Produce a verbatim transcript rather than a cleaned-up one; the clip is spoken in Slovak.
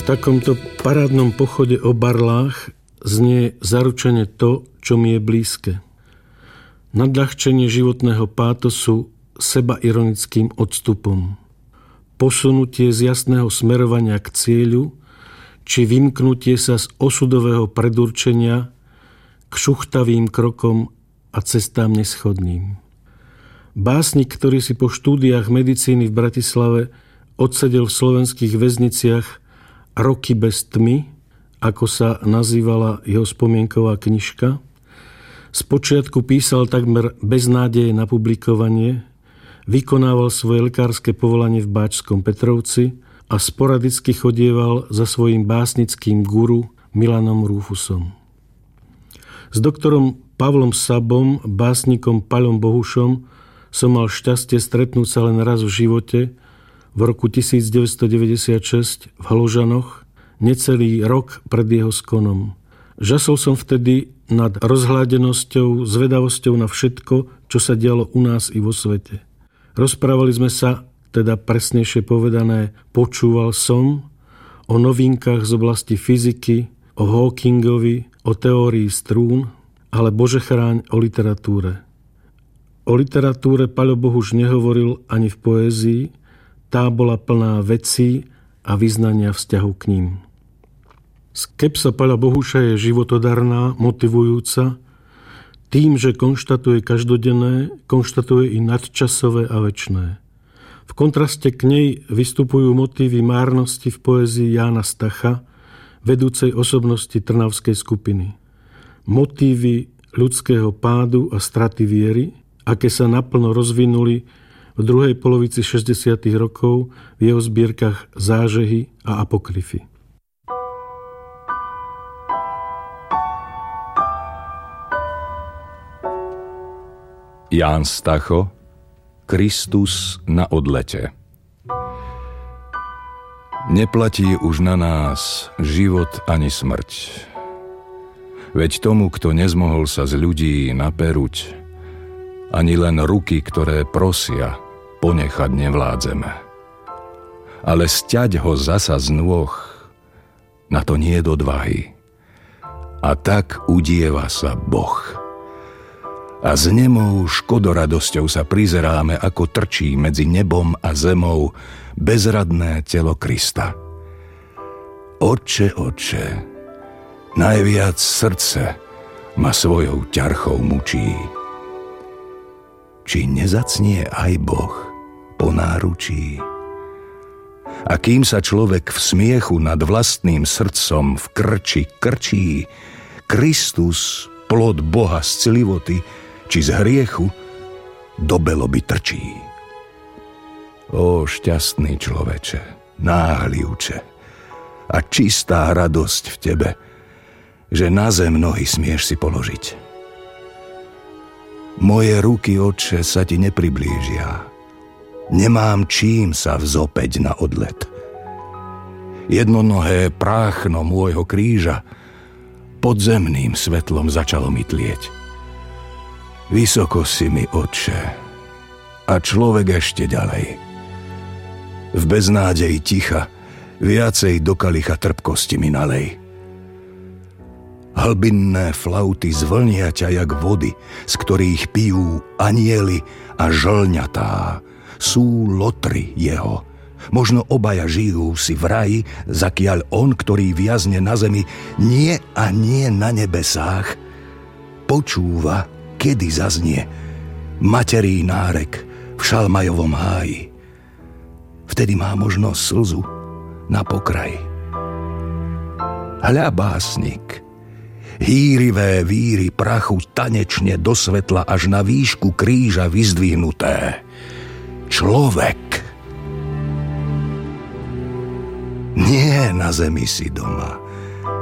takomto parádnom pochode o barlách znie zaručene to, čo mi je blízke. Nadľahčenie životného pátosu sebaironickým odstupom. Posunutie z jasného smerovania k cieľu, či vymknutie sa z osudového predurčenia k šuchtavým krokom a cestám neschodným. Básnik, ktorý si po štúdiách medicíny v Bratislave odsedel v slovenských väzniciach Roky bez tmy, ako sa nazývala jeho spomienková knižka, spočiatku písal takmer bez nádeje na publikovanie, vykonával svoje lekárske povolanie v Báčskom Petrovci a sporadicky chodieval za svojím básnickým guru Milanom Rúfusom. S doktorom Pavlom Sabom, básnikom Paľom Bohušom som mal šťastie stretnúť sa len raz v živote v roku devätnásťstodeväťdesiatšesť v Hložanoch, necelý rok pred jeho skonom. Žasol som vtedy nad rozhľadenosťou, zvedavosťou na všetko, čo sa dialo u nás i vo svete. Rozprávali sme sa, teda presnejšie povedané, počúval som o novinkách z oblasti fyziky, o Hawkingovi, o teórii strún, ale Bože chráň o literatúre. O literatúre Paľo Bohuš nehovoril ani v poézii, tá bola plná vecí a vyznania vzťahu k ním. Skepsa Paľa Bohuša je životodarná, motivujúca, tým, že konštatuje každodenné, konštatuje i nadčasové a večné. V kontraste k nej vystupujú motívy márnosti v poézii Jána Stacha, vedúcej osobnosti Trnavskej skupiny. Motívy ľudského pádu a straty viery, aké sa naplno rozvinuli v druhej polovici šesťdesiatych rokov v jeho zbierkach Zážehy a Apokryfy. Ján Stacho, Kristus na odlete. Neplatí už na nás život ani smrť. Veď tomu, kto nezmohol sa z ľudí naperuť, ani len ruky, ktoré prosia, ponechať nevládzeme. Ale sťať ho zasa z nôh, na to nie je odvahy. A tak udieva sa Boh. A s nemou škodoradosťou sa prizeráme, ako trčí medzi nebom a zemou bezradné telo Krista. Otče, Otče, najviac srdce ma svojou ťarchou mučí. Či nezacnie aj Boh po náručí? A kým sa človek v smiechu nad vlastným srdcom v krči krčí, Kristus, plod Boha z clivoty, či z hriechu, do beloby trčí. Ó, šťastný človeče, náhľivče a čistá radosť v tebe, že na zem nohy smieš si položiť. Moje ruky, Otče, sa ti nepriblížia. Nemám čím sa vzopäť na odlet. Jednonohé práchno môjho kríža podzemným svetlom začalo mi tlieť. Vysoko si mi, Otče, a človek ešte ďalej. V beznádeji ticha viacej do kalicha trpkosti mi nalej. Hlbinné flauty zvlnia ťa jak vody, z ktorých pijú anieli a žlňatá. Sú lotry jeho. Možno obaja žijú si v raji, zakiaľ on, ktorý viazne na zemi, nie a nie na nebesách, počúva, kedy zaznie materí nárek v Šalmajovom háji. Vtedy má možno slzu na pokraji. Hľa, básnik, hýrivé víry prachu tanečne do svetla až na výšku kríža vyzdvihnuté. Človek. Nie na zemi si doma,